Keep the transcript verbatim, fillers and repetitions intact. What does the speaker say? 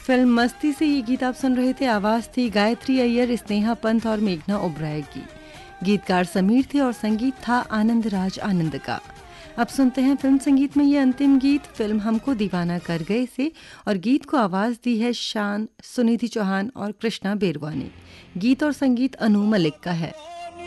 Film मस्ती से ये गीत आप सुन रहे थे। आवाज थी गायत्री अय्यर, स्नेहा पंत और मेघना ओबराय की। गीतकार समीर थे और संगीत था आनंद राज आनंद का। अब सुनते हैं फिल्म संगीत में ये अंतिम गीत फिल्म हमको दीवाना कर गए से, और गीत को आवाज दी है शान, सुनिधि चौहान और कृष्णा बेरवा ने। गीत और संगीत अनु मलिक का है।